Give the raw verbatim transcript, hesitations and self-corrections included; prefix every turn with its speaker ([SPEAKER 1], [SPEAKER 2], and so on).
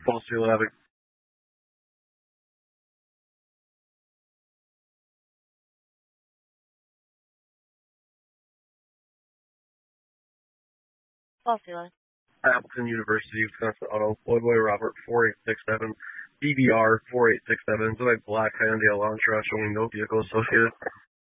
[SPEAKER 1] False eleven.
[SPEAKER 2] Falsula.
[SPEAKER 1] Appleton University, Wisconsin Auto, Floydboy Robert four eight six seven, B B R four eight six seven, Zoe Black Hyundai Elantra, showing no vehicle associated.